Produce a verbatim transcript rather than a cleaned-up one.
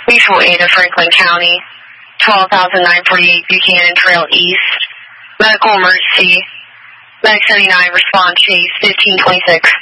Mutual aid of Franklin County, twelve thousand nine forty-eight Buchanan Trail East. Medical emergency. Medic seventy-nine, respond chase fifteen twenty-six.